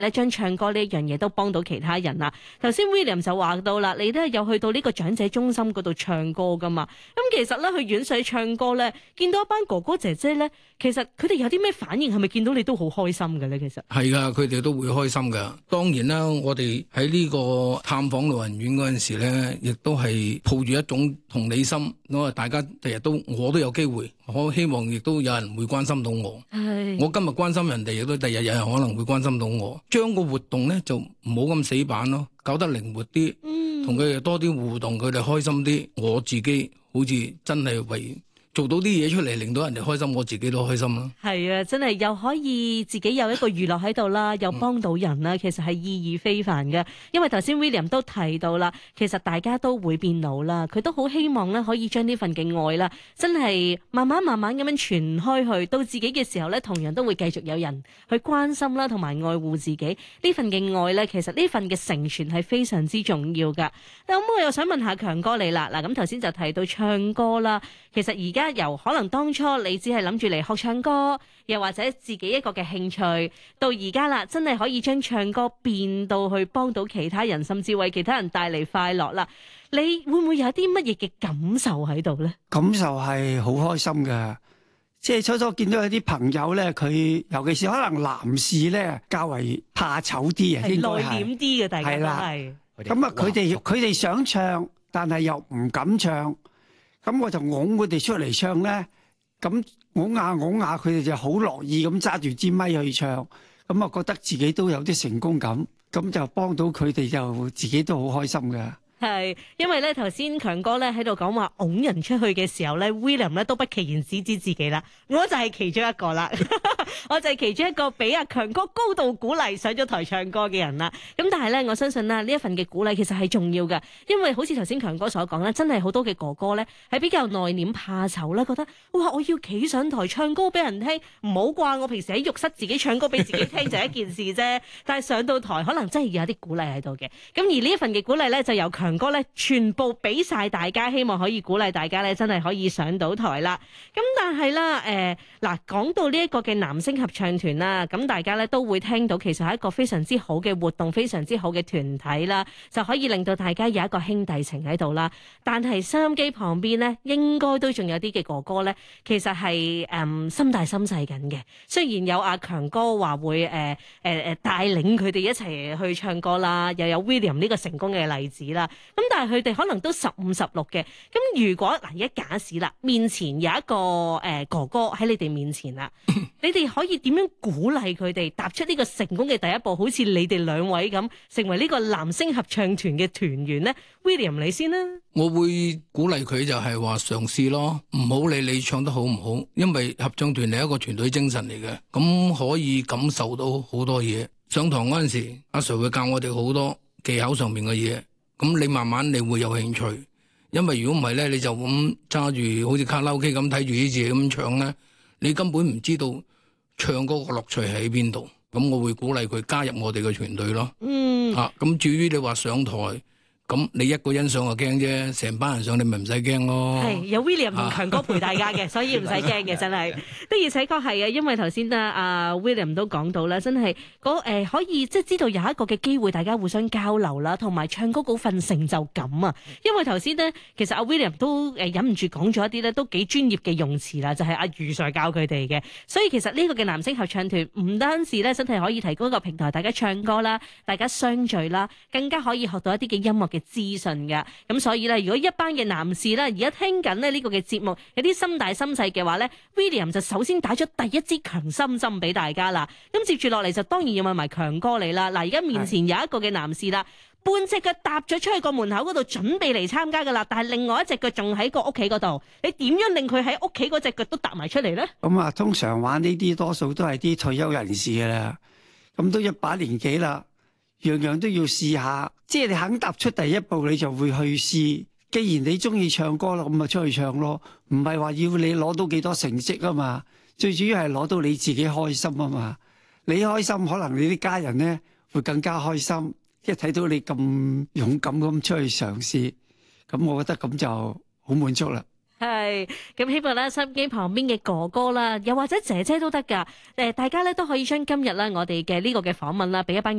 咧將唱歌呢一樣嘢都幫到其他人啦。頭先 William 就話到啦，你都係有去到呢個長者中心嗰度唱歌噶嘛？咁其實咧去院舍唱歌咧，見到一班哥哥姐姐咧，其實佢哋有啲咩反應？係咪見到你都好開心嘅咧？其實係噶，佢哋都會開心噶。當然啦，我哋喺呢個探訪老人院嗰陣時咧，亦都係抱住一種同理心。大家第日都我都有機會，我希望亦都有人會關心到我。我今日關心人哋，亦都第日有人可能會關心到我。將個活動咧就唔好咁死板咯，搞得靈活啲，同佢哋多啲互動，佢哋開心啲。我自己好似真係為做到啲嘢出嚟，令到人哋開心，我自己都開心啦。 係啊，真係又可以自己有一個娛樂喺度啦，又幫到人啦，其實係意義非凡嘅。因為頭先 William 都提到啦，其實大家都會變老啦，佢都好希望咧可以將呢份嘅愛啦，真係慢慢咁樣傳開去，到自己嘅時候咧，同樣都會繼續有人去關心啦，同埋愛護自己。呢份嘅愛咧，其實呢份嘅成全係非常之重要噶。咁我又想問下強哥你啦，嗱咁頭先就提到唱歌啦，其實而家由可能當初你只係諗住嚟學唱歌，又或者自己一個嘅興趣，到而家啦，真係可以將唱歌變到去幫到其他人，甚至為其他人帶嚟快樂啦。你會唔會有啲乜嘢嘅感受喺度呢？ 感受係好開心嘅，即係初初見到有啲朋友咧，佢尤其是可能男士咧較為怕醜啲啊，應該係內斂啲嘅，大家都係。 咁啊，佢哋想唱，但係又唔敢唱。咁我就拱佢哋出嚟唱咧，咁拱下，佢哋就好樂意咁揸住支咪去唱，咁啊覺得自己都有啲成功感，咁就幫到佢哋，就自己都好開心嘅。 係，因為咧頭先強哥咧喺度講話拱人出去嘅時候咧，William 咧都不其然指自己啦，我就係其中一個啦，我就係其中一個俾阿強哥高度鼓勵上咗台唱歌嘅人啦。咁但係咧，我相信啦，呢一份嘅鼓勵其實係重要嘅，因為好似頭先強哥所講咧，真係好多嘅哥哥咧係比較內斂怕醜啦，覺得哇我要企上台唱歌俾人聽，唔好啩，我平時喺浴室自己唱歌俾自己聽就一件事啫，但係上到台可能真係有啲鼓勵喺度嘅。咁而呢一份嘅鼓勵咧就由強哥咧全部俾晒大家，希望可以鼓勵大家咧真係可以上到台啦。咁但係啦嗱講到呢一個嘅男聲合唱團啦，咁大家咧都會聽到其實係一個非常之好嘅活動，非常之好嘅團體啦，就可以令到大家有一個兄弟情喺度啦。但係收音機旁邊咧應該都仲有啲嘅哥哥咧，其實係心大心細緊嘅。雖然有阿強哥話會帶領佢哋一齊去唱歌啦，又有 William 呢個成功嘅例子啦。咁但係佢哋可能都15、16嘅。咁如果嗱而家假使啦，面前有一個哥哥喺你哋面前啦，你哋可以點樣鼓勵佢哋踏出呢個成功嘅第一步？好似你哋兩位咁，成為呢個男聲合唱團嘅團員呢？ William 你先啦。 我會鼓勵佢就係話嘗試咯，唔好理你唱得好唔好，因為合唱團係一個團隊精神嚟嘅，咁可以感受到好多嘢。上堂嗰陣時，阿 Sir 會教我哋好多技巧上面嘅嘢。咁你慢慢你會有興趣，因為如果唔係咧，你就咁揸住好似卡拉 OK 咁睇住啲字咁唱咧，你根本唔知道唱歌個樂趣喺邊度。咁我會鼓勵佢加入我哋嘅團隊咯。咁至於你話上台，咁你一個人上就驚啫，成班人上你咪唔使驚咯。 係有 William 同強哥陪大家嘅，所以唔使驚嘅，真係的而且確係啊。因為頭先咧，阿 William 都講到啦，真係可以即係知道有一個嘅機會，大家互相交流啦，同埋唱歌嗰份成就感啊。因為頭先咧，其實阿 William 都忍唔住講咗一啲咧，都幾專業嘅用詞啦，就係阿余 Sir 教佢哋嘅。所以其實呢個嘅男聲合唱團唔單止咧，真係可以提供一個平台，大家唱歌啦，大家相聚啦，更加可以學到一啲嘅音樂嘅資訊嘅。咁所以咧，如果一班嘅男士咧而家聽緊咧呢個嘅節目，有啲心大心細嘅話咧，William 就首先打咗第一支強心針俾大家啦。咁接住落嚟就當然要問埋強哥你啦。嗱，而家面前有一個嘅男士啦，半隻腳踏咗出去個門口嗰度，準備嚟參加噶啦，但係另外一隻腳仲喺個屋企嗰度，你點樣令佢喺屋企嗰隻腳都踏埋出嚟咧？咁啊，通常玩呢啲多數都係啲退休人士噶啦，咁都一把年紀啦。樣樣都要試下，即係你肯踏出第一步，你就會去試。既然你中意唱歌咯，咁咪出去唱咯，唔係話要你攞到幾多成績啊嘛。最主要係攞到你自己開心啊嘛。你開心，可能你啲家人咧會更加開心，一睇到你咁勇敢咁出去嘗試，咁我覺得咁就好滿足啦。 係，咁希望咧收音機旁邊嘅哥哥啦，又或者姐姐都得㗎。大家咧都可以將今日咧我哋嘅呢個嘅訪問啦，俾一班